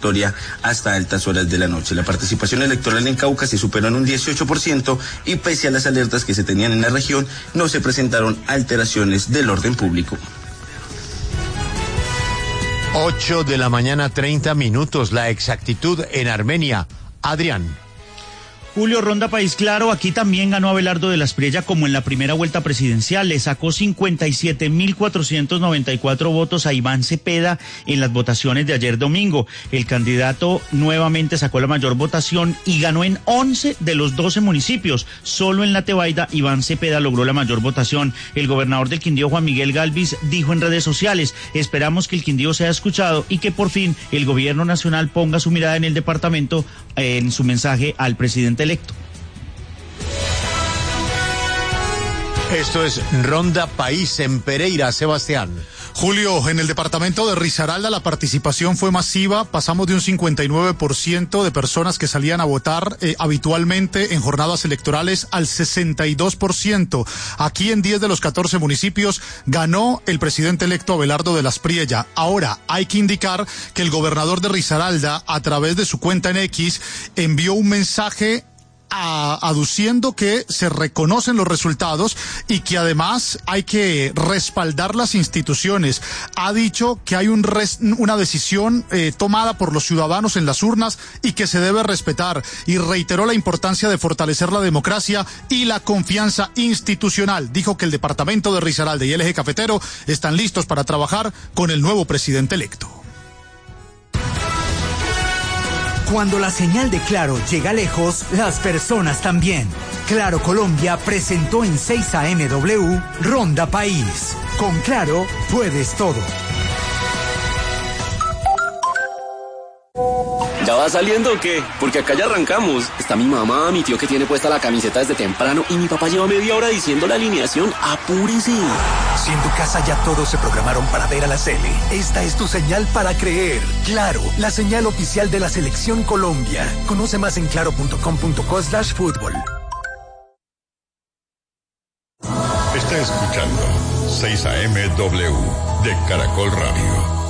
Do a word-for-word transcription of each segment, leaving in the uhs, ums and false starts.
convocatoria hasta altas horas de la noche. La participación electoral en Cauca se superó en un dieciocho por ciento y pese a las alertas que se tenían en la región, no se presentaron alteraciones del orden público. ocho de la mañana, treinta minutos. La exactitud en Armenia. Adrián. Julio, ronda País Claro, aquí también ganó Abelardo de la Espriella como en la primera vuelta presidencial, le sacó cincuenta y siete mil cuatrocientos noventa y cuatro votos a Iván Cepeda en las votaciones de ayer domingo. El candidato nuevamente sacó la mayor votación y ganó en once de los doce municipios. Solo en La Tebaida, Iván Cepeda logró la mayor votación. El gobernador del Quindío, Juan Miguel Galvis, dijo en redes sociales: esperamos que el Quindío sea escuchado y que por fin el gobierno nacional ponga su mirada en el departamento, eh, en su mensaje al presidente electo. Esto es Ronda País en Pereira, Sebastián. Julio, en el departamento de Risaralda la participación fue masiva, pasamos de un cincuenta y nueve por ciento de personas que salían a votar eh, habitualmente en jornadas electorales al sesenta y dos por ciento. Aquí en diez de los catorce municipios ganó el presidente electo Abelardo de la Espriella. Ahora, hay que indicar que el gobernador de Risaralda, a través de su cuenta en X, envió un mensaje A, aduciendo que se reconocen los resultados y que además hay que respaldar las instituciones. Ha dicho que hay un res, una decisión eh, tomada por los ciudadanos en las urnas y que se debe respetar, y reiteró la importancia de fortalecer la democracia y la confianza institucional. Dijo que el departamento de Risaralda y el eje cafetero están listos para trabajar con el nuevo presidente electo. Cuando la señal de Claro llega lejos, las personas también. Claro Colombia presentó en seis A M W Ronda País. Con Claro puedes todo. ¿Ya va saliendo o qué? Porque acá ya arrancamos. Está mi mamá, mi tío que tiene puesta la camiseta desde temprano y mi papá lleva media hora diciendo la alineación. ¡Apúrese! Si en tu casa ya todos se programaron para ver a la Sele, esta es tu señal para creer. Claro, la señal oficial de la Selección Colombia. Conoce más en claro punto com punto co slash fútbol. Está escuchando seis A M W de Caracol Radio.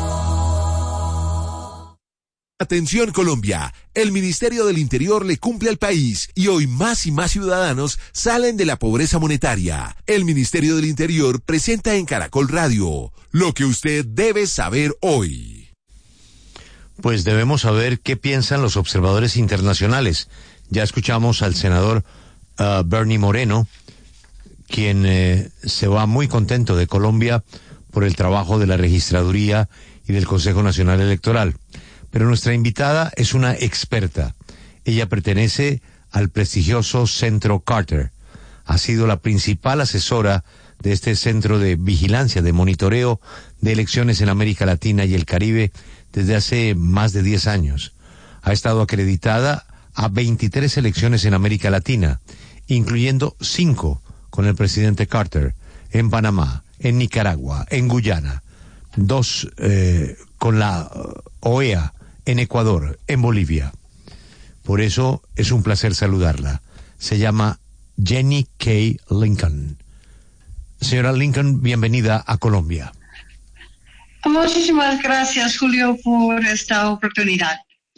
Atención Colombia, el Ministerio del Interior le cumple al país y hoy más y más ciudadanos salen de la pobreza monetaria. El Ministerio del Interior presenta en Caracol Radio lo que usted debe saber hoy. Pues debemos saber qué piensan los observadores internacionales. Ya escuchamos al senador uh, Bernie Moreno, quien eh, se va muy contento de Colombia por el trabajo de la Registraduría y del Consejo Nacional Electoral. Pero nuestra invitada es una experta. Ella pertenece al prestigioso Centro Carter. Ha sido la principal asesora de este centro de vigilancia, de monitoreo de elecciones en América Latina y el Caribe desde hace más de diez años. Ha estado acreditada a veintitrés elecciones en América Latina, incluyendo cinco con el presidente Carter, en Panamá, en Nicaragua, en Guyana, dos eh, con la O E A, en Ecuador, en Bolivia. Por eso es un placer saludarla. Se llama Jenny K. Lincoln. Señora Lincoln, bienvenida a Colombia. Muchísimas gracias, Julio, por esta oportunidad.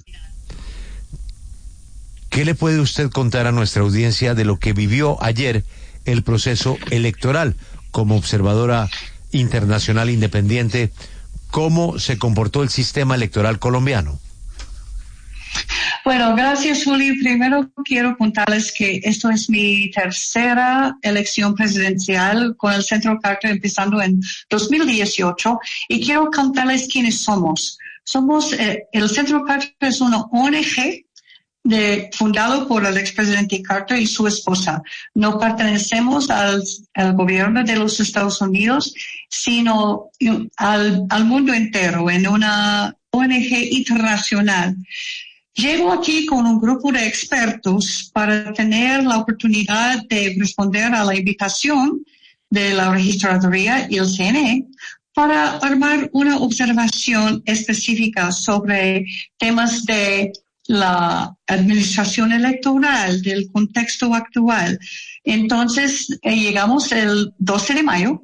¿Qué le puede usted contar a nuestra audiencia de lo que vivió ayer el proceso electoral como observadora internacional independiente? ¿Cómo se comportó el sistema electoral colombiano? Bueno, gracias, Juli. Primero quiero contarles que esto es mi tercera elección presidencial con el Centro Carter empezando en dos mil dieciocho y quiero contarles quiénes somos. Somos, eh, el Centro Carter es una O N G de, fundado por el expresidente Carter y su esposa. No pertenecemos al, al gobierno de los Estados Unidos, sino al, al mundo entero, en una O N G internacional. Llego aquí con un grupo de expertos para tener la oportunidad de responder a la invitación de la Registraduría y el C N E para armar una observación específica sobre temas de la administración electoral, del contexto actual. Entonces, eh, llegamos el doce de mayo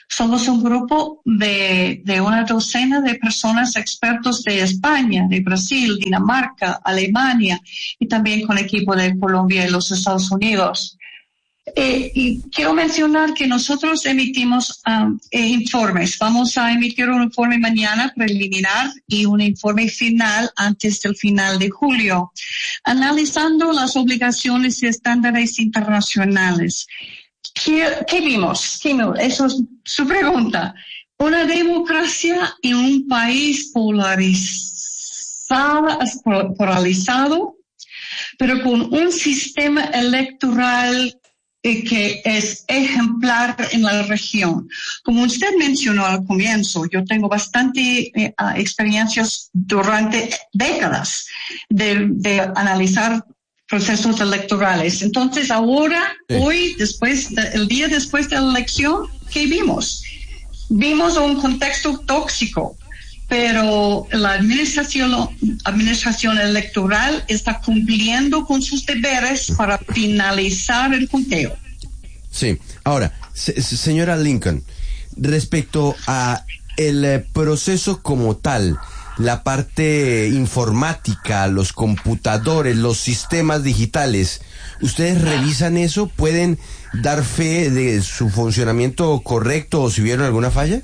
Somos un grupo de, de una docena de personas expertos de España, de Brasil, Dinamarca, Alemania y también con equipo de Colombia y los Estados Unidos. Eh, y quiero mencionar que nosotros emitimos um, eh, informes. Vamos a emitir un informe mañana preliminar y un informe final antes del final de julio, analizando las obligaciones y estándares internacionales. ¿Qué, qué vimos? ¿Qué vimos? Eso es su pregunta. Una democracia en un país polarizado, polarizado, pero con un sistema electoral que es ejemplar en la región. Como usted mencionó al comienzo, yo tengo bastante eh, experiencias durante décadas de, de analizar procesos electorales. Entonces, ahora, sí. hoy, después, de, el día después de la elección, ¿qué vimos? Vimos un contexto tóxico, pero la administración, administración electoral está cumpliendo con sus deberes para finalizar el conteo. Sí. Ahora, se, señora Lincoln, respecto a el eh, proceso como tal, la parte informática, los computadores, los sistemas digitales, ¿ustedes revisan eso? ¿Pueden dar fe de su funcionamiento correcto o si vieron alguna falla?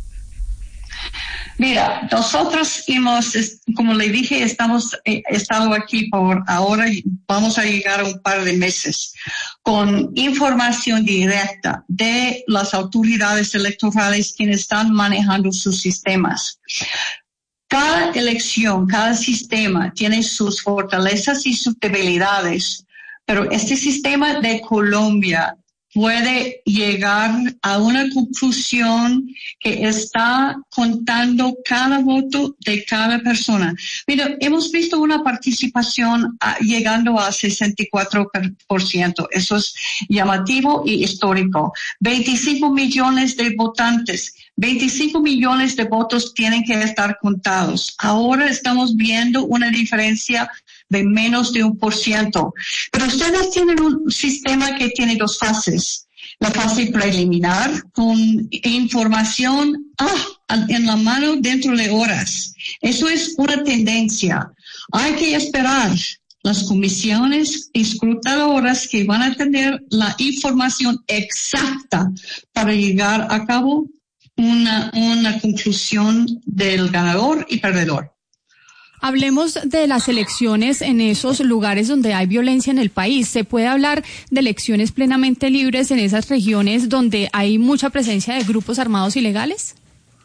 Mira, nosotros hemos, como le dije, estamos eh, estado aquí por ahora y vamos a llegar a un par de meses con información directa de las autoridades electorales quienes están manejando sus sistemas. Cada elección, cada sistema tiene sus fortalezas y sus debilidades, pero este sistema de Colombia puede llegar a una conclusión que está contando cada voto de cada persona. Mira, hemos visto una participación a, llegando a sesenta y cuatro por ciento. Eso es llamativo y histórico. veinticinco millones de votantes. veinticinco millones de votos tienen que estar contados. Ahora estamos viendo una diferencia de menos de un por ciento. Pero ustedes tienen un sistema que tiene dos fases. La fase preliminar con información ah, en la mano dentro de horas. Eso es una tendencia. Hay que esperar las comisiones escrutadoras que van a tener la información exacta para llegar a cabo una, una conclusión del ganador y perdedor. Hablemos de las elecciones en esos lugares donde hay violencia en el país. ¿Se puede hablar de elecciones plenamente libres en esas regiones donde hay mucha presencia de grupos armados ilegales?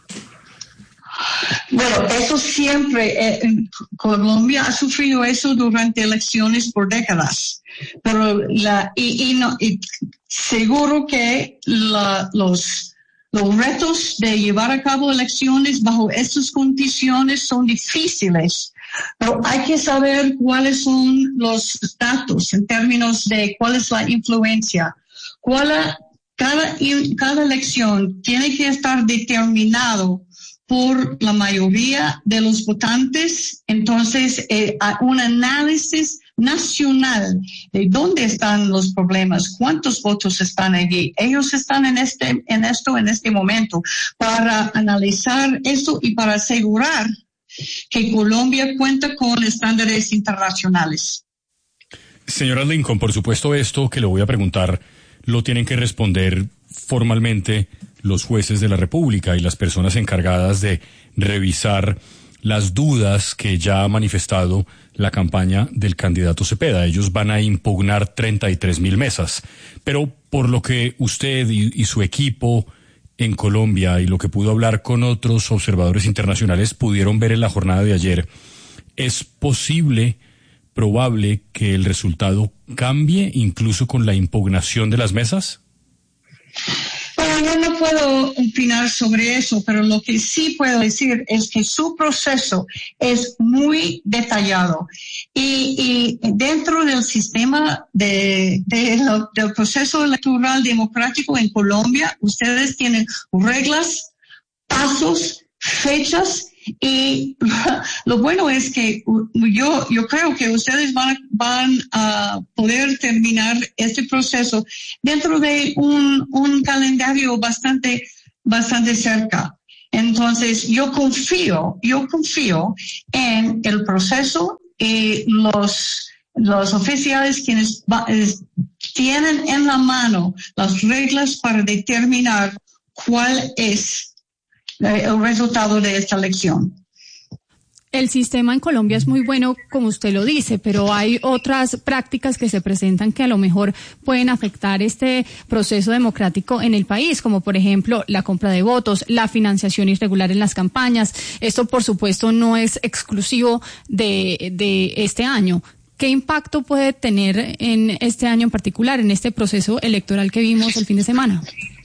Bueno, eso siempre, eh, Colombia ha sufrido eso durante elecciones por décadas, pero la, y, y, no, y seguro que la, los Los retos de llevar a cabo elecciones bajo estas condiciones son difíciles, pero hay que saber cuáles son los datos en términos de cuál es la influencia. Cuál, cada, cada elección tiene que estar determinado por la mayoría de los votantes. Entonces, eh, un análisis nacional de dónde están los problemas, cuántos votos están allí. Ellos están en este, en esto, en este momento, para analizar esto y para asegurar que Colombia cuenta con estándares internacionales. Señora Lincoln, por supuesto esto que le voy a preguntar lo tienen que responder formalmente los jueces de la República y las personas encargadas de revisar las dudas que ya ha manifestado la campaña del candidato Cepeda. Ellos van a impugnar treinta y tres mil mesas. Pero por lo que usted y, y su equipo en Colombia y lo que pudo hablar con otros observadores internacionales pudieron ver en la jornada de ayer, ¿es posible, probable que el resultado cambie incluso con la impugnación de las mesas? Bueno, yo no puedo opinar sobre eso, pero lo que sí puedo decir es que su proceso es muy detallado y, y dentro del sistema de, de, del proceso electoral democrático en Colombia, ustedes tienen reglas, pasos, fechas. Y lo bueno es que yo yo creo que ustedes van, van a poder terminar este proceso dentro de un, un calendario bastante bastante cerca. Entonces, yo confío, yo confío en el proceso y los, los oficiales quienes va, es, tienen en la mano las reglas para determinar cuál es eh, el resultado de esta elección. El sistema en Colombia es muy bueno, como usted lo dice, pero hay otras prácticas que se presentan que a lo mejor pueden afectar este proceso democrático en el país, como por ejemplo la compra de votos, la financiación irregular en las campañas. Esto, por supuesto, no es exclusivo de, de este año. ¿Qué impacto puede tener en este año en particular, en este proceso electoral que vimos el fin de semana?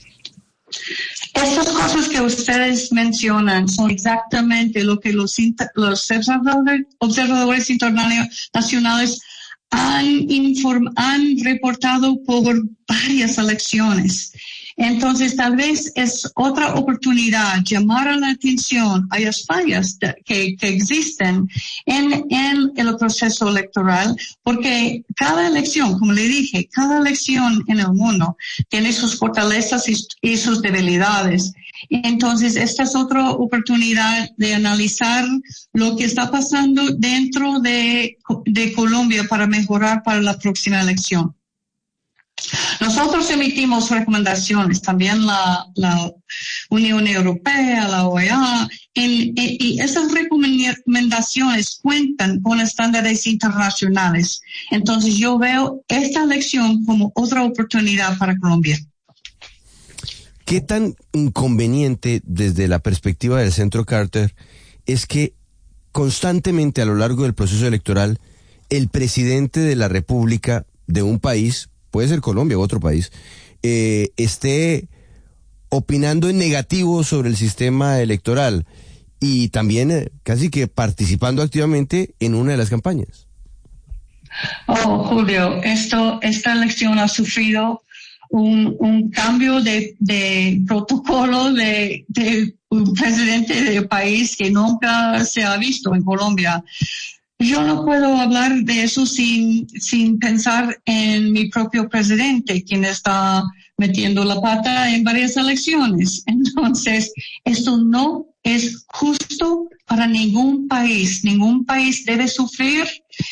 Estas cosas que ustedes mencionan son exactamente lo que los, los observadores, observadores internacionales han, inform, han reportado por varias elecciones. Entonces, tal vez es otra oportunidad llamar la atención a las fallas de, que, que existen en, en el proceso electoral, porque cada elección, como le dije, cada elección en el mundo tiene sus fortalezas y, y sus debilidades. Entonces, esta es otra oportunidad de analizar lo que está pasando dentro de, de Colombia para mejorar para la próxima elección. Nosotros emitimos recomendaciones, también la, la Unión Europea, la O E A, en, en, y esas recomendaciones cuentan con estándares internacionales. Entonces yo veo esta elección como otra oportunidad para Colombia. ¿Qué tan inconveniente desde la perspectiva del Centro Carter es que constantemente a lo largo del proceso electoral el presidente de la República de un país, puede ser Colombia u otro país, eh, esté opinando en negativo sobre el sistema electoral y también eh, casi que participando activamente en una de las campañas? Oh, Julio, esto, esta elección ha sufrido un, un cambio de, de protocolo de, de un presidente del país que nunca se ha visto en Colombia. Yo no puedo hablar de eso sin, sin pensar en mi propio presidente, quien está metiendo la pata en varias elecciones. Entonces, esto no es justo para ningún país. Ningún país debe sufrir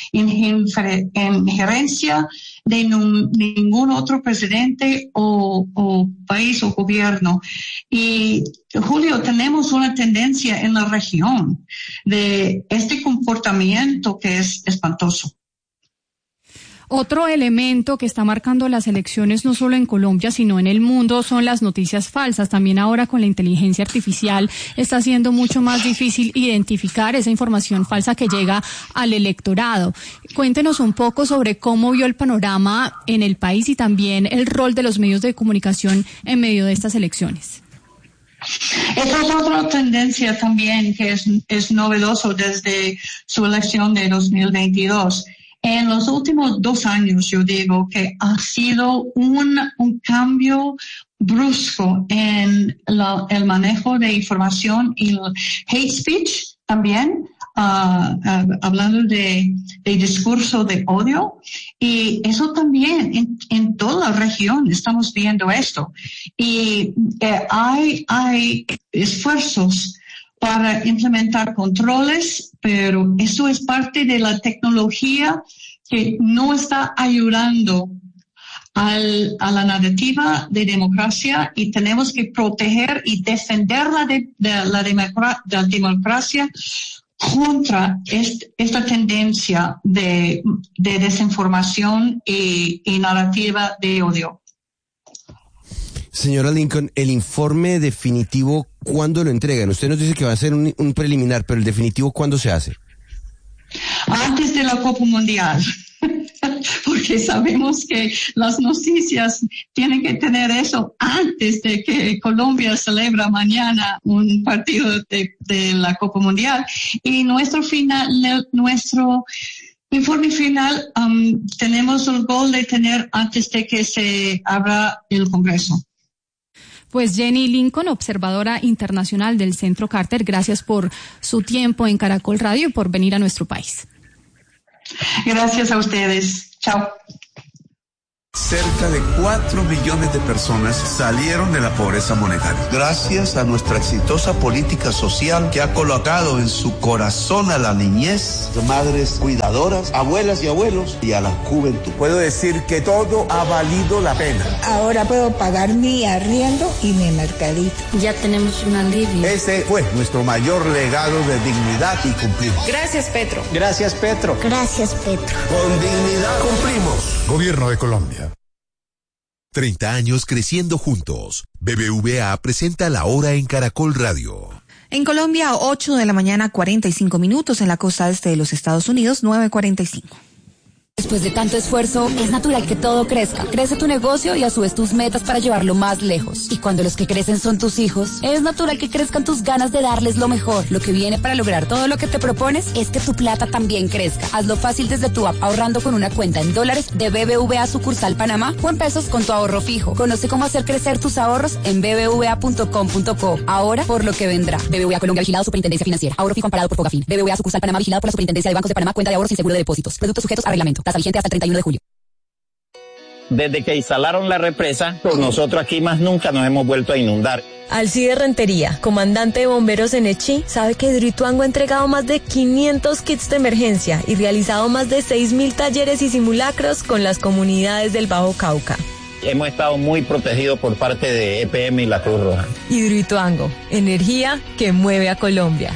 injerencia de ningún otro presidente o, o país o gobierno. Y, Julio, tenemos una tendencia en la región de este comportamiento que es espantoso. Otro elemento que está marcando las elecciones no solo en Colombia, sino en el mundo, son las noticias falsas. También ahora con la inteligencia artificial está siendo mucho más difícil identificar esa información falsa que llega al electorado. Cuéntenos un poco sobre cómo vio el panorama en el país y también el rol de los medios de comunicación en medio de estas elecciones. Esa es otra tendencia también que es, es novedoso desde su elección de dos mil veintidós. En los últimos dos años, yo digo que ha sido un, un cambio brusco en la, el manejo de información y el hate speech también, uh, uh, hablando de, de discurso de odio. Y eso también en, en toda la región estamos viendo esto. Y eh, hay, hay esfuerzos para implementar controles, pero eso es parte de la tecnología que no está ayudando al, a la narrativa de democracia y tenemos que proteger y defender la, de, de, la, democra, de la democracia contra est, esta tendencia de, de desinformación y, y narrativa de odio. Señora Lincoln, el informe definitivo, ¿cuándo lo entregan? Usted nos dice que va a ser un, un preliminar, pero el definitivo, ¿cuándo se hace? Antes de la Copa Mundial, porque sabemos que las noticias tienen que tener eso antes de que Colombia celebra mañana un partido de, de la Copa Mundial. Y nuestro final, nuestro informe final, um, tenemos el gol de tener antes de que se abra el Congreso. Pues Jenny Lincoln, observadora internacional del Centro Carter, gracias por su tiempo en Caracol Radio y por venir a nuestro país. Gracias a ustedes. Chao. Cerca de cuatro millones de personas salieron de la pobreza monetaria. Gracias a nuestra exitosa política social que ha colocado en su corazón a la niñez, madres cuidadoras, abuelas y abuelos y a la juventud. Puedo decir que todo ha valido la pena. Ahora puedo pagar mi arriendo y mi mercadito. Ya tenemos un alivio. Ese fue nuestro mayor legado de dignidad y cumplimos. Gracias, Petro. Gracias, Petro. Gracias, Petro. Con dignidad cumplimos. Gobierno de Colombia. treinta años creciendo juntos. B B V A presenta La Hora en Caracol Radio. En Colombia, ocho de la mañana, cuarenta y cinco minutos. En la costa este de los Estados Unidos, nueve cuarenta y cinco. Después de tanto esfuerzo, es natural que todo crezca. Crece tu negocio y a su vez tus metas para llevarlo más lejos. Y cuando los que crecen son tus hijos, es natural que crezcan tus ganas de darles lo mejor. Lo que viene para lograr todo lo que te propones es que tu plata también crezca. Hazlo fácil desde tu app, ahorrando con una cuenta en dólares de B B V A sucursal Panamá o en pesos con tu ahorro fijo. Conoce cómo hacer crecer tus ahorros en b b v a punto com punto co. Ahora por lo que vendrá. B B V A Colombia, vigilado Superintendencia Financiera. Ahorro fijo amparado por Fogafín. B B V A sucursal Panamá, vigilado por la Superintendencia de Bancos de Panamá. Cuenta de ahorros sin seguro de depósitos. Productos sujetos a reglamento. Tasa vigente hasta el treinta y uno de julio. Desde que instalaron la represa, pues nosotros aquí más nunca nos hemos vuelto a inundar. Alcide Rentería, comandante de bomberos en Echí, sabe que Hidroituango ha entregado más de quinientos kits de emergencia y realizado más de seis mil talleres y simulacros con las comunidades del Bajo Cauca. Hemos estado muy protegidos por parte de E P M y la Cruz Roja. Hidroituango, energía que mueve a Colombia.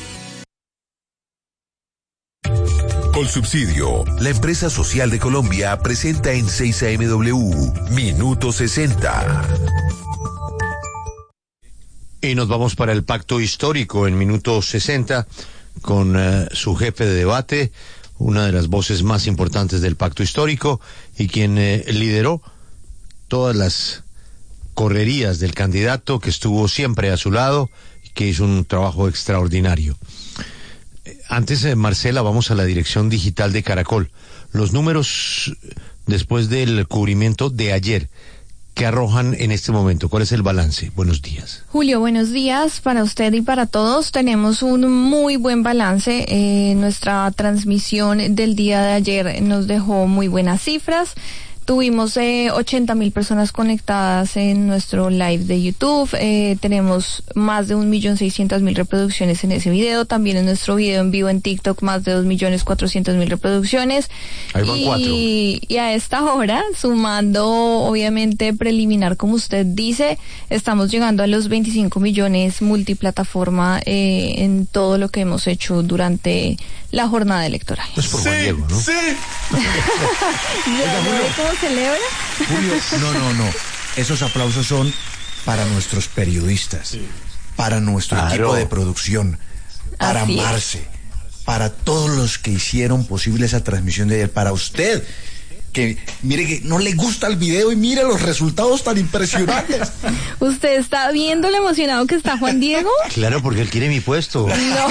Colsubsidio, la empresa social de Colombia, presenta en seis A M W Minuto sesenta. Y nos vamos para el pacto histórico en Minuto sesenta con uh, su jefe de debate, una de las voces más importantes del pacto histórico y quien eh, lideró todas las correrías del candidato, que estuvo siempre a su lado y que hizo un trabajo extraordinario. Antes, eh, Marcela, vamos a la dirección digital de Caracol. Los números después del cubrimiento de ayer, ¿qué arrojan en este momento? ¿Cuál es el balance? Buenos días. Julio, buenos días para usted y para todos. Tenemos un muy buen balance. Eh, nuestra transmisión del día de ayer nos dejó muy buenas cifras. Tuvimos eh, ochenta mil personas conectadas en nuestro live de YouTube. Eh, tenemos más de un millón seiscientas mil reproducciones en ese video. También en nuestro video en vivo en TikTok, más de dos millones cuatrocientas mil reproducciones. Ahí van y, cuatro. Y a esta hora, sumando obviamente preliminar, como usted dice, estamos llegando a los veinticinco millones multiplataforma eh, en todo lo que hemos hecho durante la jornada electoral. Es por Juan Diego, ¿no? Sí. ¿Cómo celebra? Julio, no, no, no. Esos aplausos son para nuestros periodistas, sí, para nuestro claro. equipo de producción, para Así Marce, es. para todos los que hicieron posible esa transmisión de ayer, para usted, que mire que no le gusta el video y mire los resultados tan impresionantes. ¿Usted está viendo lo emocionado que está Juan Diego? Claro, porque él quiere mi puesto.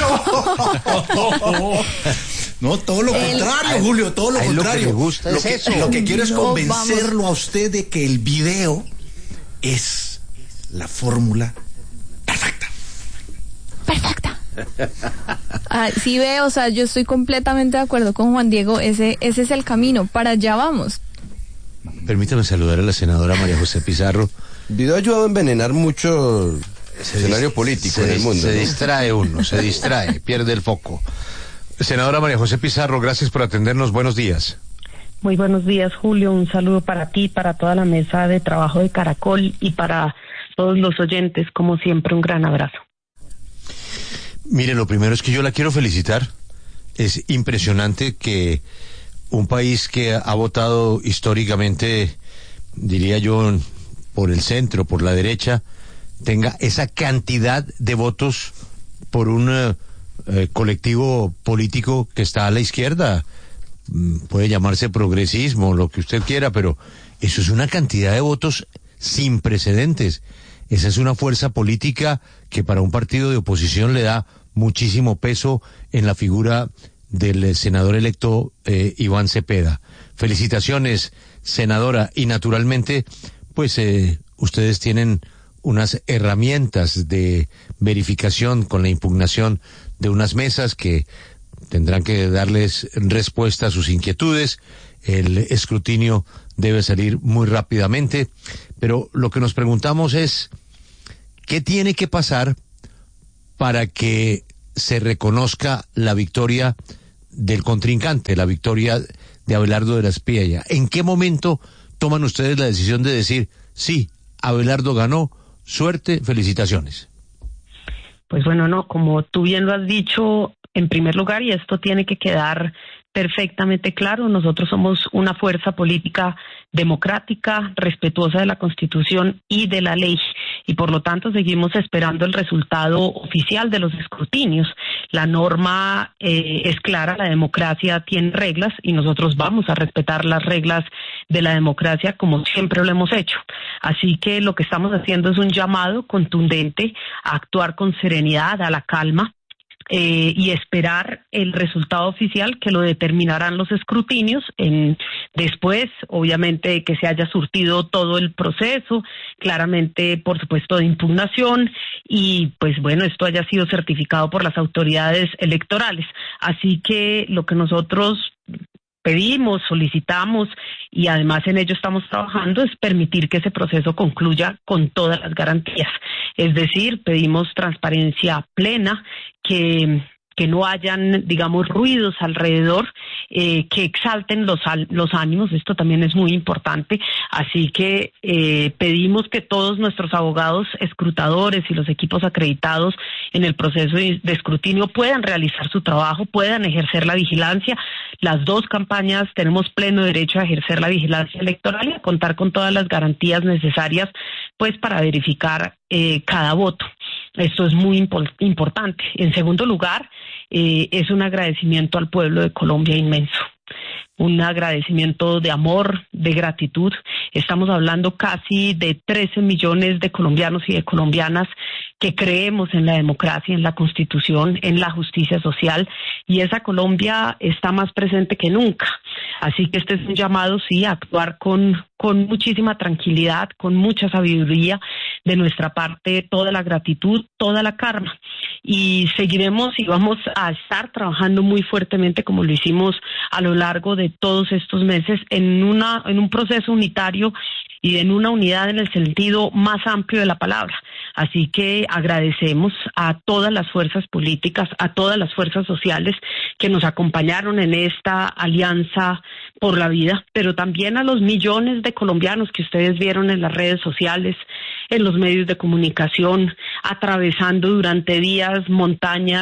No. No, todo lo El, contrario, Julio, todo lo a él contrario. Lo que le gusta lo es que, eso. Lo que quiero es No, convencerlo vamos. a usted de que el video es la fórmula perfecta. Perfecta. Ah, sí ve, o sea, yo estoy completamente de acuerdo con Juan Diego. Ese, ese es el camino. Para allá vamos. Permítame saludar a la senadora María José Pizarro. El video ha ayudado a envenenar mucho el escenario político se, en el mundo. Se ¿no? distrae uno, se distrae, pierde el foco. Senadora María José Pizarro, gracias por atendernos. Buenos días. Muy buenos días, Julio. Un saludo para ti, para toda la mesa de trabajo de Caracol y para todos los oyentes. Como siempre, un gran abrazo. Mire, lo primero es que yo la quiero felicitar. Es impresionante que un país que ha votado históricamente, diría yo, por el centro, por la derecha, tenga esa cantidad de votos por un eh, eh, colectivo político que está a la izquierda. Mm, puede llamarse progresismo, lo que usted quiera, pero eso es una cantidad de votos sin precedentes. Esa es una fuerza política que para un partido de oposición le da muchísimo peso en la figura del senador electo eh, Iván Cepeda. Felicitaciones, senadora, y naturalmente, pues eh, ustedes tienen unas herramientas de verificación con la impugnación de unas mesas que tendrán que darles respuesta a sus inquietudes el escrutinio debe salir muy rápidamente, pero lo que nos preguntamos es, ¿qué tiene que pasar para que se reconozca la victoria del contrincante, la victoria de Abelardo de la Espriella? ¿En qué momento toman ustedes la decisión de decir, sí, Abelardo ganó, suerte, felicitaciones? Pues bueno, no, como tú bien lo has dicho, en primer lugar, y esto tiene que quedar perfectamente claro, nosotros somos una fuerza política democrática, respetuosa de la Constitución y de la ley, y por lo tanto seguimos esperando el resultado oficial de los escrutinios. La norma eh, es clara, la democracia tiene reglas y nosotros vamos a respetar las reglas de la democracia como siempre lo hemos hecho. Así que lo que estamos haciendo es un llamado contundente a actuar con serenidad, a la calma, Eh, y esperar el resultado oficial que lo determinarán los escrutinios en, después, obviamente, de que se haya surtido todo el proceso, claramente, por supuesto, de impugnación, y pues bueno, esto haya sido certificado por las autoridades electorales. Así que lo que nosotros pedimos, solicitamos y además en ello estamos trabajando es permitir que ese proceso concluya con todas las garantías. Es decir, pedimos transparencia plena, que que no hayan, digamos, ruidos alrededor, eh, que exalten los los ánimos, esto también es muy importante, así que eh, pedimos que todos nuestros abogados escrutadores y los equipos acreditados en el proceso de, de escrutinio puedan realizar su trabajo, puedan ejercer la vigilancia. Las dos campañas tenemos pleno derecho a ejercer la vigilancia electoral y a contar con todas las garantías necesarias, pues, para verificar eh, cada voto. Esto es muy impo- importante. En segundo lugar, eh, es un agradecimiento al pueblo de Colombia inmenso. Un agradecimiento de amor, de gratitud. Estamos hablando casi de trece millones de colombianos y de colombianas que creemos en la democracia, en la Constitución, en la justicia social, y esa Colombia está más presente que nunca. Así que este es un llamado, sí, a actuar con, con muchísima tranquilidad, con mucha sabiduría, de nuestra parte toda la gratitud, toda la calma. Y seguiremos y vamos a estar trabajando muy fuertemente, como lo hicimos a lo largo de todos estos meses, en una en un proceso unitario y en una unidad en el sentido más amplio de la palabra. Así que agradecemos a todas las fuerzas políticas, a todas las fuerzas sociales que nos acompañaron en esta alianza por la vida, pero también a los millones de colombianos que ustedes vieron en las redes sociales, en los medios de comunicación, atravesando durante días montañas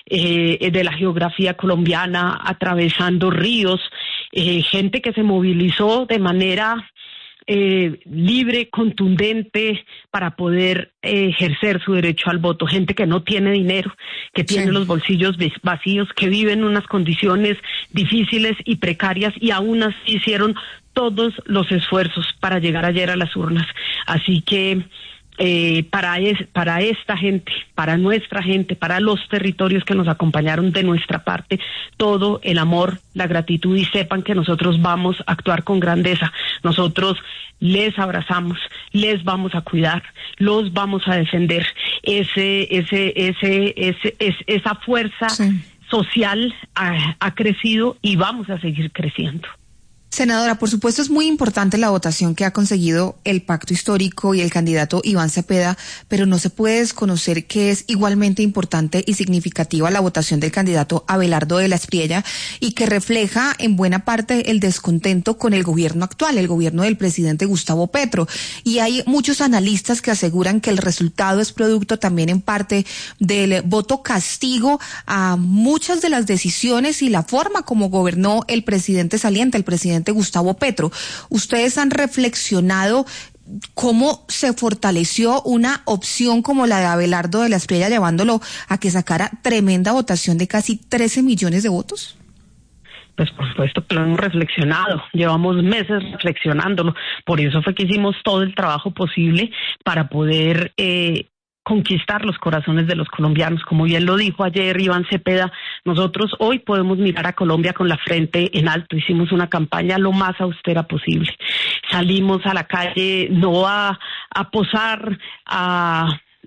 eh, de la geografía colombiana, atravesando ríos, eh, gente que se movilizó de manera Eh, libre, contundente, para poder eh, ejercer su derecho al voto. Gente que no tiene dinero, que tiene sí. los bolsillos vacíos, que vive en unas condiciones difíciles y precarias, y aún así hicieron todos los esfuerzos para llegar ayer a las urnas. Así que eh, para, es, para esta gente, para nuestra gente, para los territorios que nos acompañaron de nuestra parte, todo el amor, la gratitud, y sepan que nosotros vamos a actuar con grandeza. Nosotros les abrazamos, les vamos a cuidar, los vamos a defender. Ese, ese, ese, ese, ese esa fuerza sí. social ha, ha crecido y vamos a seguir creciendo. Senadora, por supuesto es muy importante la votación que ha conseguido el Pacto Histórico y el candidato Iván Cepeda, pero no se puede desconocer que es igualmente importante y significativa la votación del candidato Abelardo de la Espriella, y que refleja en buena parte el descontento con el gobierno actual, el gobierno del presidente Gustavo Petro. Y hay muchos analistas que aseguran que el resultado es producto también en parte del voto castigo a muchas de las decisiones y la forma como gobernó el presidente saliente, el presidente Gustavo Petro. ¿Ustedes han reflexionado cómo se fortaleció una opción como la de Abelardo de la Espriella, llevándolo a que sacara tremenda votación de casi trece millones de votos? Pues por supuesto que lo hemos reflexionado, llevamos meses reflexionándolo, por eso fue que hicimos todo el trabajo posible para poder eh, conquistar los corazones de los colombianos. Como bien lo dijo ayer Iván Cepeda, nosotros hoy podemos mirar a Colombia con la frente en alto. Hicimos una campaña lo más austera posible. Salimos a la calle no a, a posar, a,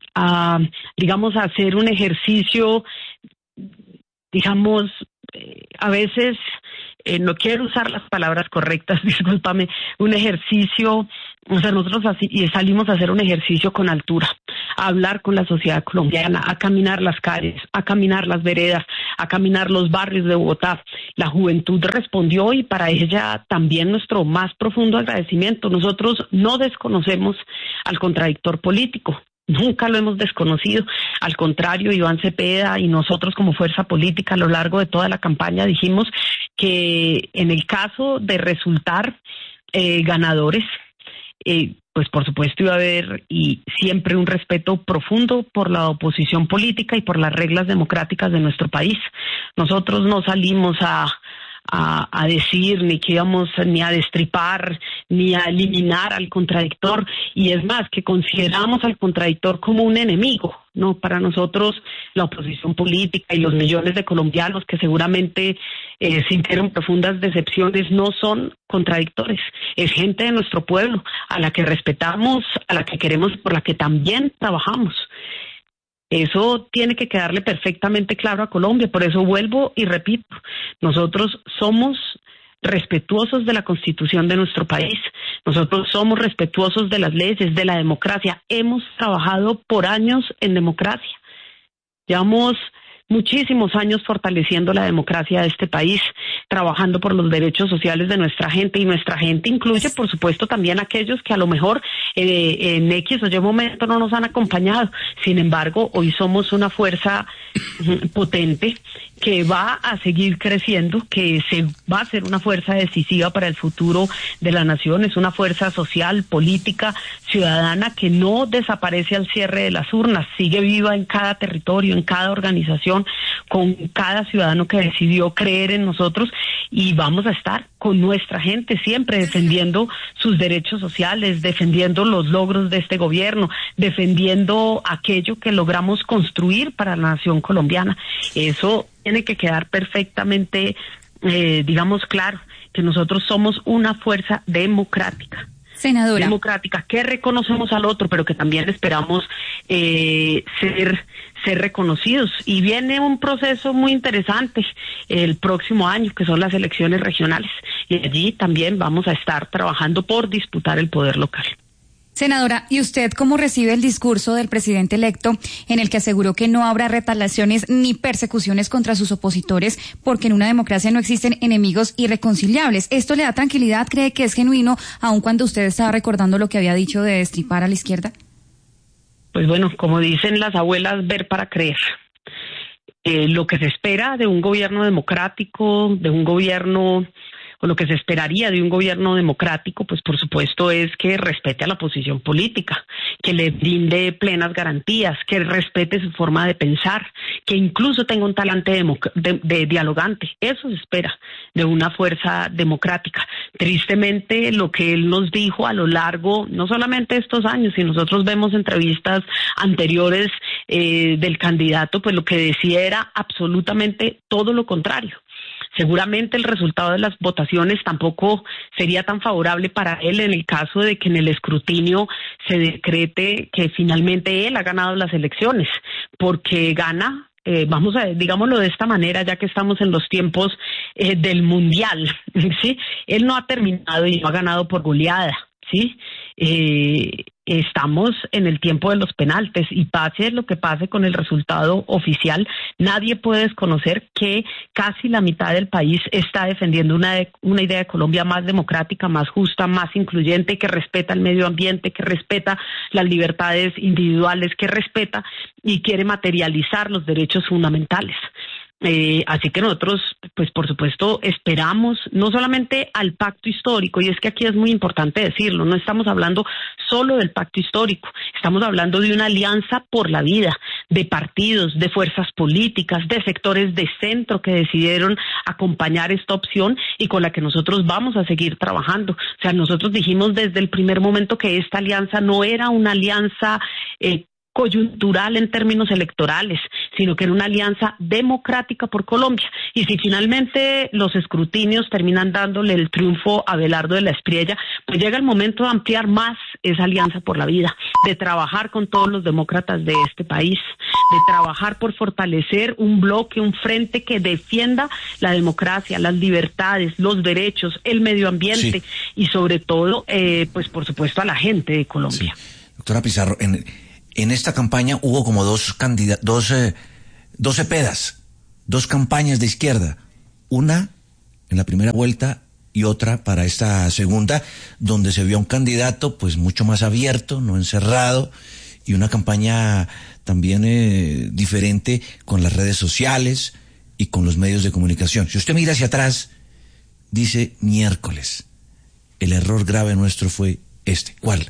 a, digamos, a hacer un ejercicio, digamos, a veces eh, no quiero usar las palabras correctas, discúlpame, un ejercicio, o sea, nosotros así, y salimos a hacer un ejercicio con altura, a hablar con la sociedad colombiana, a caminar las calles, a caminar las veredas, a caminar los barrios de Bogotá. La juventud respondió y para ella también nuestro más profundo agradecimiento. Nosotros no desconocemos al contradictor político. Nunca lo hemos desconocido. Al contrario, Iván Cepeda y nosotros como fuerza política a lo largo de toda la campaña dijimos que en el caso de resultar eh, ganadores, eh, pues por supuesto iba a haber y siempre un respeto profundo por la oposición política y por las reglas democráticas de nuestro país. Nosotros no salimos a A, a decir ni que íbamos ni a destripar ni a eliminar al contradictor, y es más que consideramos al contradictor como un enemigo, ¿no? Para nosotros la oposición política y los millones de colombianos que seguramente eh, sintieron profundas decepciones no son contradictores, es gente de nuestro pueblo a la que respetamos, a la que queremos, por la que también trabajamos. Eso tiene que quedarle perfectamente claro a Colombia, por eso vuelvo y repito, nosotros somos respetuosos de la Constitución de nuestro país, nosotros somos respetuosos de las leyes, de la democracia, hemos trabajado por años en democracia, llevamos muchísimos años fortaleciendo la democracia de este país, trabajando por los derechos sociales de nuestra gente, y nuestra gente incluye, por supuesto, también aquellos que a lo mejor eh, en X o Y momento no nos han acompañado. Sin embargo, hoy somos una fuerza potente que va a seguir creciendo, que se va a ser una fuerza decisiva para el futuro de la nación, es una fuerza social, política, ciudadana que no desaparece al cierre de las urnas, sigue viva en cada territorio, en cada organización, con cada ciudadano que decidió creer en nosotros, y vamos a estar con nuestra gente siempre defendiendo sus derechos sociales, defendiendo los logros de este gobierno, defendiendo aquello que logramos construir para la nación colombiana. Eso tiene que quedar perfectamente, eh, digamos, claro, que nosotros somos una fuerza democrática. Senadora. Democrática, que reconocemos al otro, pero que también esperamos eh, ser, ser reconocidos. Y viene un proceso muy interesante el próximo año, que son las elecciones regionales. Y allí también vamos a estar trabajando por disputar el poder local. Senadora, ¿y usted cómo recibe el discurso del presidente electo en el que aseguró que no habrá retaliaciones ni persecuciones contra sus opositores porque en una democracia no existen enemigos irreconciliables? ¿Esto le da tranquilidad? ¿Cree que es genuino, aun cuando usted estaba recordando lo que había dicho de destripar a la izquierda? Pues bueno, como dicen las abuelas, ver para creer. Eh, lo que se espera de un gobierno democrático, de un gobierno... o lo que se esperaría de un gobierno democrático, pues por supuesto es que respete a la oposición política, que le brinde plenas garantías, que respete su forma de pensar, que incluso tenga un talante de, de, de dialogante. Eso se espera de una fuerza democrática. Tristemente, lo que él nos dijo a lo largo, no solamente de estos años, si nosotros vemos entrevistas anteriores eh, del candidato, pues lo que decía era absolutamente todo lo contrario. Seguramente el resultado de las votaciones tampoco sería tan favorable para él en el caso de que en el escrutinio se decrete que finalmente él ha ganado las elecciones, porque gana, eh, vamos a digámoslo de esta manera, ya que estamos en los tiempos eh, del mundial, ¿sí? Él no ha terminado y no ha ganado por goleada, ¿sí? Eh, estamos en el tiempo de los penaltes y pase lo que pase con el resultado oficial, nadie puede desconocer que casi la mitad del país está defendiendo una, de, una idea de Colombia más democrática, más justa, más incluyente, que respeta el medio ambiente, que respeta las libertades individuales, que respeta y quiere materializar los derechos fundamentales. Eh, así que nosotros, pues por supuesto, esperamos no solamente al pacto histórico, y es que aquí es muy importante decirlo, no estamos hablando solo del pacto histórico, estamos hablando de una alianza por la vida, de partidos, de fuerzas políticas, de sectores de centro que decidieron acompañar esta opción y con la que nosotros vamos a seguir trabajando. O sea, nosotros dijimos desde el primer momento que esta alianza no era una alianza eh, coyuntural en términos electorales, sino que era una alianza democrática por Colombia. Y si finalmente los escrutinios terminan dándole el triunfo a Abelardo de la Espriella, pues pues llega el momento de ampliar más esa alianza por la vida, de trabajar con todos los demócratas de este país, de trabajar por fortalecer un bloque, un frente que defienda la democracia, las libertades, los derechos, el medio ambiente sí. y sobre todo, eh, pues por supuesto a la gente de Colombia. Sí. Doctora Pizarro, en, en esta campaña hubo como dos candidatos, dos, eh, dos cepedas, dos campañas de izquierda, una en la primera vuelta y otra para esta segunda, donde se vio a un candidato pues mucho más abierto, no encerrado, y una campaña también eh, diferente con las redes sociales y con los medios de comunicación. Si usted mira hacia atrás, dice miércoles, el error grave nuestro fue este. ¿Cuál?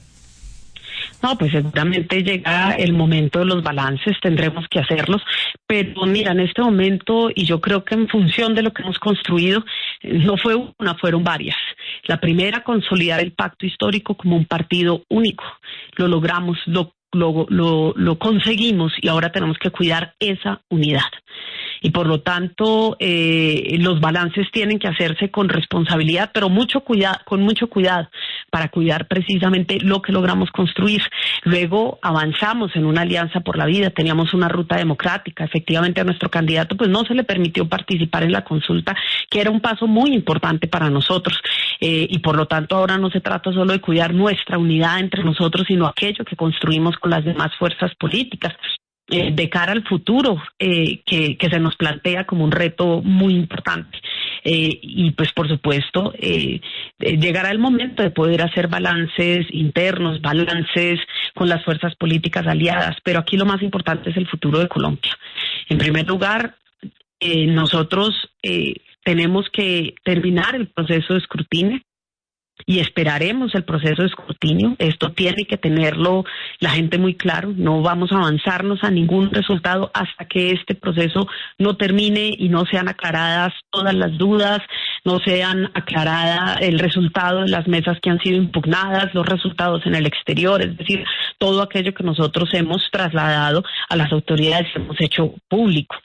No, pues seguramente llega el momento de los balances, tendremos que hacerlos, pero mira, en este momento, y yo creo que en función de lo que hemos construido, no fue una, fueron varias. La primera, consolidar el pacto histórico como un partido único. Lo logramos, lo, lo, lo, lo conseguimos y ahora tenemos que cuidar esa unidad. Y por lo tanto, eh, los balances tienen que hacerse con responsabilidad, pero mucho cuidado, con mucho cuidado, para cuidar precisamente lo que logramos construir. Luego avanzamos en una alianza por la vida, teníamos una ruta democrática. Efectivamente a nuestro candidato pues no se le permitió participar en la consulta, que era un paso muy importante para nosotros. Eh, y por lo tanto ahora no se trata solo de cuidar nuestra unidad entre nosotros, sino aquello que construimos con las demás fuerzas políticas. Eh, de cara al futuro eh, que, que se nos plantea como un reto muy importante. Eh, y pues por supuesto eh, eh, llegará el momento de poder hacer balances internos, balances con las fuerzas políticas aliadas, pero aquí lo más importante es el futuro de Colombia. En primer lugar, eh, nosotros eh, tenemos que terminar el proceso de escrutinio y esperaremos el proceso de escrutinio. Esto tiene que tenerlo la gente muy claro. No vamos a avanzarnos a ningún resultado hasta que este proceso no termine y no sean aclaradas todas las dudas, no sean aclarada el resultado de las mesas que han sido impugnadas, los resultados en el exterior, es decir, todo aquello que nosotros hemos trasladado a las autoridades y hemos hecho público.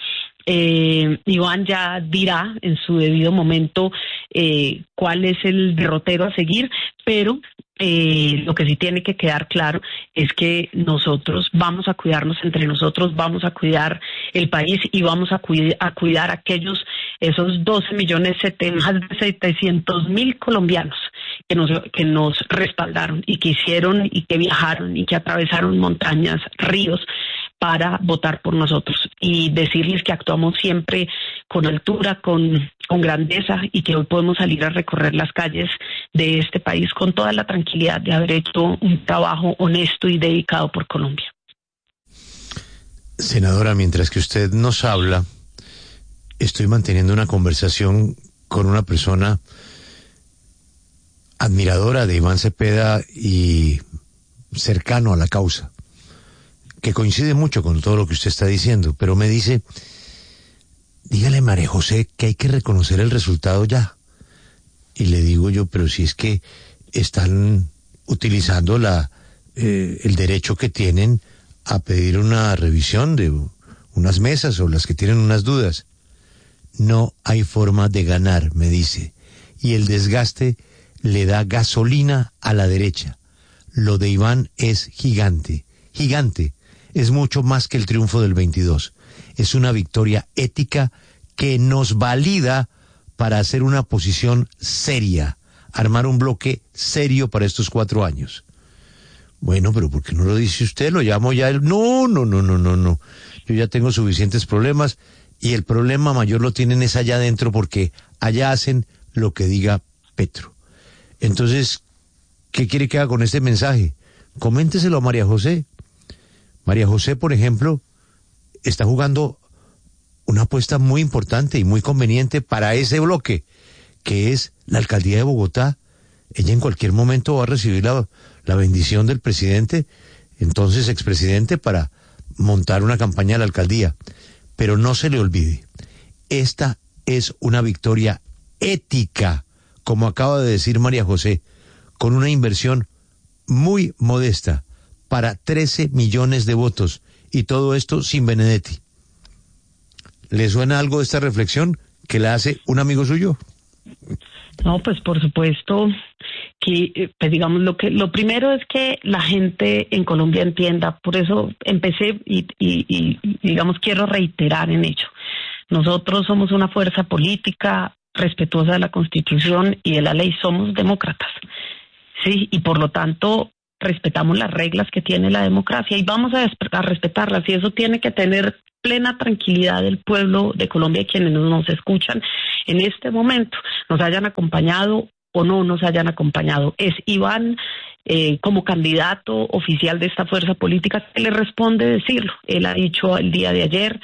Eh, Iván ya dirá en su debido momento eh, cuál es el derrotero a seguir, pero eh, lo que sí tiene que quedar claro es que nosotros vamos a cuidarnos entre nosotros, vamos a cuidar el país y vamos a, cuid- a cuidar aquellos, esos doce millones, más de setecientos mil colombianos que nos, que nos respaldaron y que hicieron y que viajaron y que atravesaron montañas, ríos, para votar por nosotros, y decirles que actuamos siempre con altura, con, con grandeza, y que hoy podemos salir a recorrer las calles de este país con toda la tranquilidad de haber hecho un trabajo honesto y dedicado por Colombia. Senadora, mientras que usted nos habla, estoy manteniendo una conversación con una persona admiradora de Iván Cepeda y cercano a la causa, que coincide mucho con todo lo que usted está diciendo, pero me dice, dígale a María José que hay que reconocer el resultado ya. Y le digo yo, pero si es que están utilizando la eh, el derecho que tienen a pedir una revisión de unas mesas o las que tienen unas dudas. No hay forma de ganar, me dice, y el desgaste le da gasolina a la derecha. Lo de Iván es gigante, gigante. Es mucho más que el triunfo del veintidós. Es una victoria ética que nos valida para hacer una posición seria, armar un bloque serio para estos cuatro años. Bueno, pero ¿por qué no lo dice usted? Lo llamo ya él. No, no, no, no, no, no. Yo ya tengo suficientes problemas y el problema mayor lo tienen es allá adentro porque allá hacen lo que diga Petro. Entonces, ¿qué quiere que haga con este mensaje? Coménteselo a María José. María José, por ejemplo, está jugando una apuesta muy importante y muy conveniente para ese bloque, que es la alcaldía de Bogotá. Ella en cualquier momento va a recibir la, la bendición del presidente, entonces expresidente, para montar una campaña a la alcaldía. Pero no se le olvide, esta es una victoria ética, como acaba de decir María José, con una inversión muy modesta, para trece millones de votos, y todo esto sin Benedetti. ¿Le suena algo de esta reflexión que la hace un amigo suyo? No, pues por supuesto aquí, pues digamos, lo que lo primero es que la gente en Colombia entienda, por eso empecé y, y, y digamos quiero reiterar en ello. Nosotros somos una fuerza política respetuosa de la Constitución y de la ley, somos demócratas, sí, y por lo tanto respetamos las reglas que tiene la democracia y vamos a, a respetarlas, y eso tiene que tener plena tranquilidad del pueblo de Colombia y quienes nos escuchan en este momento, nos hayan acompañado o no nos hayan acompañado. Es Iván, eh, como candidato oficial de esta fuerza política, que le responde decirlo. Él ha dicho el día de ayer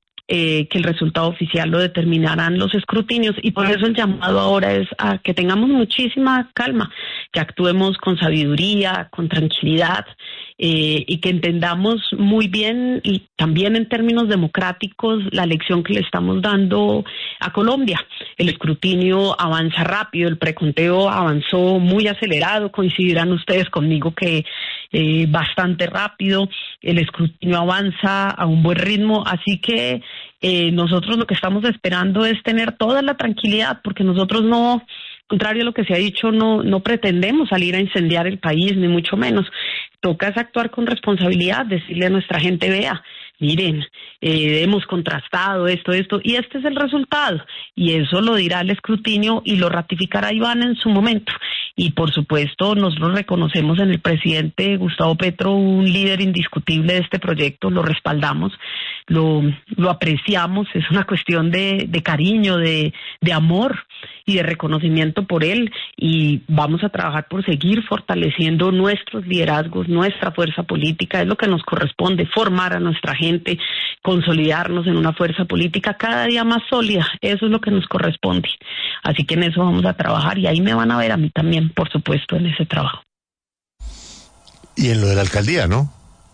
eh, que el resultado oficial lo determinarán los escrutinios, y por eso el llamado ahora es a que tengamos muchísima calma, que actuemos con sabiduría, con tranquilidad, eh, y que entendamos muy bien, y también en términos democráticos, la lección que le estamos dando a Colombia. El escrutinio avanza rápido, el preconteo avanzó muy acelerado, coincidirán ustedes conmigo que eh, bastante rápido, el escrutinio avanza a un buen ritmo, así que eh, nosotros lo que estamos esperando es tener toda la tranquilidad, porque nosotros no, contrario a lo que se ha dicho, no, no pretendemos salir a incendiar el país, ni mucho menos. Toca es actuar con responsabilidad, decirle a nuestra gente, vea, miren, eh, hemos contrastado esto, esto, y este es el resultado, y eso lo dirá el escrutinio y lo ratificará Iván en su momento. Y por supuesto nosotros reconocemos en el presidente Gustavo Petro un líder indiscutible de este proyecto, lo respaldamos, lo, lo apreciamos, es una cuestión de, de cariño, de, de amor y de reconocimiento por él, y vamos a trabajar por seguir fortaleciendo nuestros liderazgos, nuestra fuerza política, es lo que nos corresponde, formar a nuestra gente, consolidarnos en una fuerza política cada día más sólida, eso es lo que nos corresponde. Así que en eso vamos a trabajar, y ahí me van a ver a mí también, por supuesto, en ese trabajo. Y en lo de la alcaldía, ¿no?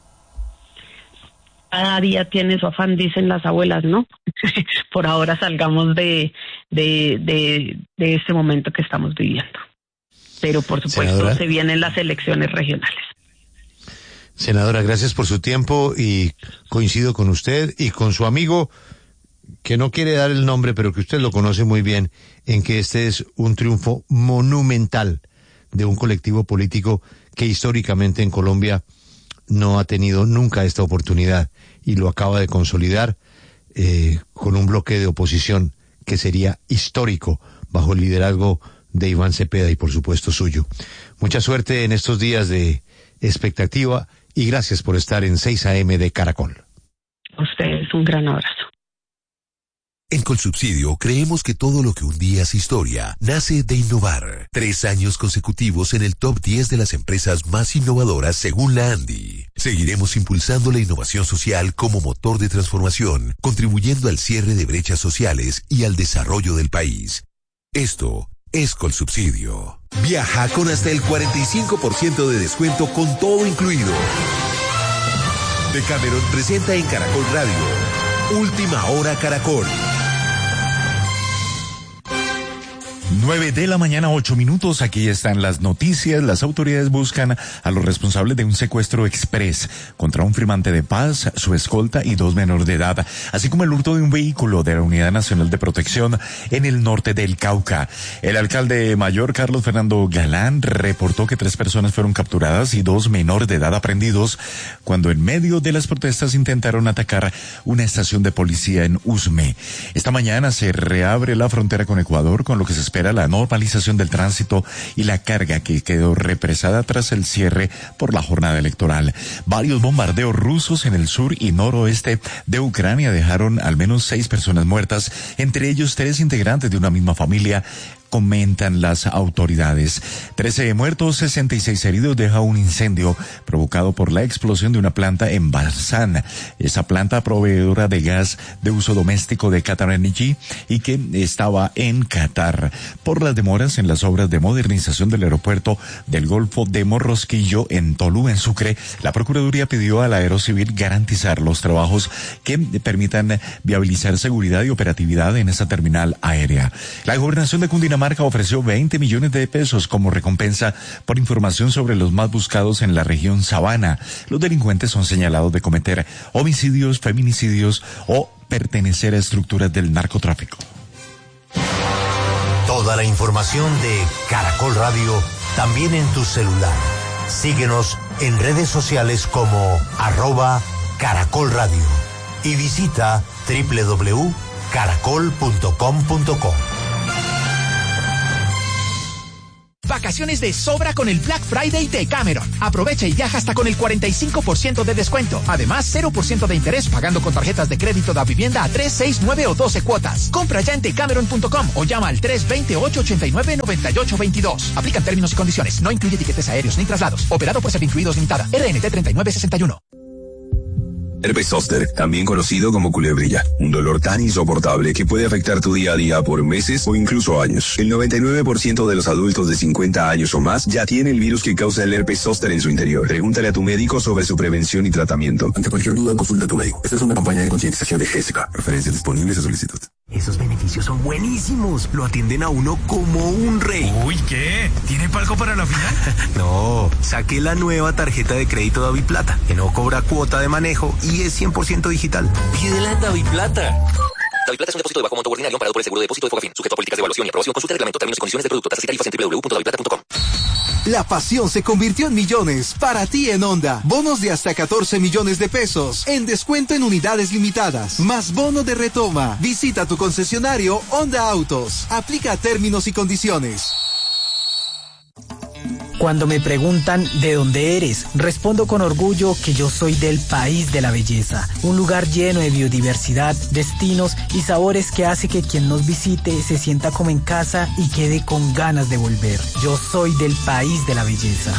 Cada día tiene su afán, dicen las abuelas, ¿no? Por ahora salgamos de, de, de, de este momento que estamos viviendo. Pero por supuesto Senadora, se vienen las elecciones regionales. Senadora, gracias por su tiempo, y coincido con usted y con su amigo, que no quiere dar el nombre, pero que usted lo conoce muy bien, en que este es un triunfo monumental de un colectivo político que históricamente en Colombia no ha tenido nunca esta oportunidad, y lo acaba de consolidar eh, con un bloque de oposición que sería histórico bajo el liderazgo de Iván Cepeda y por supuesto suyo. Mucha suerte en estos días de expectativa, y gracias por estar en seis A M de Caracol. A ustedes un gran abrazo. En Colsubsidio creemos que todo lo que un día es historia nace de innovar. Tres años consecutivos en el top diez de las empresas más innovadoras según la ANDI. Seguiremos impulsando la innovación social como motor de transformación, contribuyendo al cierre de brechas sociales y al desarrollo del país. Esto es Colsubsidio. Viaja con hasta el cuarenta y cinco por ciento de descuento con todo incluido. Decameron presenta en Caracol Radio Última Hora Caracol. nueve de la mañana, ocho minutos. Aquí están las noticias. Las autoridades buscan a los responsables de un secuestro express contra un firmante de paz, su escolta y dos menores de edad, así como el hurto de un vehículo de la Unidad Nacional de Protección en el norte del Cauca. El alcalde mayor, Carlos Fernando Galán, reportó que tres personas fueron capturadas y dos menores de edad aprendidos cuando en medio de las protestas intentaron atacar una estación de policía en Usme. Esta mañana se reabre la frontera con Ecuador, con lo que se espera la normalización del tránsito y la carga que quedó represada tras el cierre por la jornada electoral. Varios bombardeos rusos en el sur y noroeste de Ucrania dejaron al menos seis personas muertas, entre ellos tres integrantes de una misma familia, comentan las autoridades. trece muertos, sesenta y seis heridos deja un incendio provocado por la explosión de una planta en Barzán. Esa planta proveedora de gas de uso doméstico de Qatar Energy y que estaba en Qatar. Por las demoras en las obras de modernización del aeropuerto del Golfo de Morrosquillo en Tolú, en Sucre, la Procuraduría pidió a la Aerocivil garantizar los trabajos que permitan viabilizar seguridad y operatividad en esa terminal aérea. La gobernación de Cundinamarca Marca ofreció veinte millones de pesos como recompensa por información sobre los más buscados en la región Sabana. Los delincuentes son señalados de cometer homicidios, feminicidios o pertenecer a estructuras del narcotráfico. Toda la información de Caracol Radio también en tu celular. Síguenos en redes sociales como arroba Caracol Radio y visita doble u doble u doble u punto caracol punto com punto co. Vacaciones de sobra con el Black Friday de Cameron. Aprovecha y viaja hasta con el cuarenta y cinco por ciento de descuento. Además, cero por ciento de interés pagando con tarjetas de crédito da vivienda a tres, seis, nueve o doce cuotas. Compra ya en decameron punto com o llama al tres dos cero, ocho ocho nueve, nueve ocho dos dos. Aplican términos y condiciones. No incluye tiquetes aéreos ni traslados. Operado por Servincluidos Limitada. R N T treinta y nueve sesenta y uno. Herpes zóster, también conocido como culebrilla, un dolor tan insoportable que puede afectar tu día a día por meses o incluso años. El noventa y nueve por ciento de los adultos de cincuenta años o más ya tiene el virus que causa el herpes zóster en su interior. Pregúntale a tu médico sobre su prevención y tratamiento. Ante cualquier duda, consulta a tu médico. Esta es una campaña de concientización de Jessica. Referencias disponibles a solicitud. Esos beneficios son buenísimos. Lo atienden a uno como un rey. Uy, ¿qué? ¿Tiene palco para la final? No, saqué la nueva tarjeta de crédito DaviPlata, que no cobra cuota de manejo y es cien por ciento digital. Pídela en DaviPlata. DaviPlata es un depósito de bajo monto ordinario amparado por el seguro de depósito de Fogafín, sujeto a políticas de evaluación y aprobación. Consulta el reglamento, términos y condiciones del producto, tasas y tarifas en doble u doble u doble u punto daviplata punto com. La pasión se convirtió en millones para ti en Honda. Bonos de hasta catorce millones de pesos en descuento en unidades limitadas, más bono de retoma. Visita tu concesionario Honda Autos. Aplica términos y condiciones. Cuando me preguntan de dónde eres, respondo con orgullo que yo soy del país de la belleza, un lugar lleno de biodiversidad, destinos y sabores que hace que quien nos visite se sienta como en casa y quede con ganas de volver. Yo soy del país de la belleza.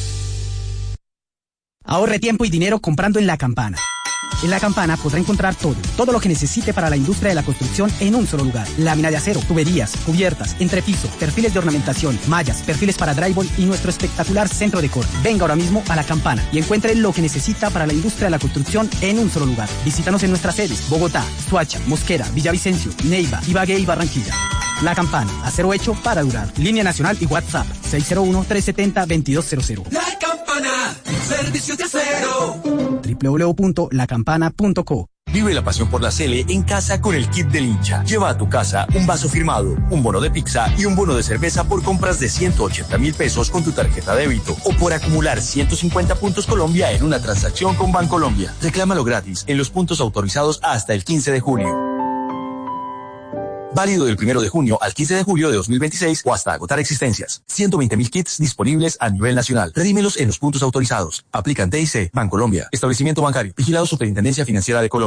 Ahorre tiempo y dinero comprando en La Campana. En La Campana podrá encontrar todo, todo lo que necesite para la industria de la construcción en un solo lugar. Lámina de acero, tuberías, cubiertas, entrepiso, perfiles de ornamentación, mallas, perfiles para drywall y nuestro espectacular centro de corte. Venga ahora mismo a La Campana y encuentre lo que necesita para la industria de la construcción en un solo lugar. Visítanos en nuestras sedes: Bogotá, Soacha, Mosquera, Villavicencio, Neiva, Ibagué y Barranquilla. La Campana, acero hecho para durar. Línea nacional y WhatsApp seis cero uno, tres siete cero, dos dos cero cero. La Campana, servicios de acero. doble u doble u doble u punto la campana punto co. Vive la pasión por la Sele en casa con el kit del hincha. Lleva a tu casa un vaso firmado, un bono de pizza y un bono de cerveza por compras de ciento ochenta mil pesos con tu tarjeta débito o por acumular ciento cincuenta puntos Colombia en una transacción con Bancolombia. Reclámalo gratis en los puntos autorizados hasta el quince de junio. Válido del primero de junio al quince de julio de dos mil veintiséis o hasta agotar existencias. ciento veinte mil kits disponibles a nivel nacional. Redímelos en los puntos autorizados. Aplican T I C, Bancolombia. Establecimiento bancario. Vigilado Superintendencia Financiera de Colombia.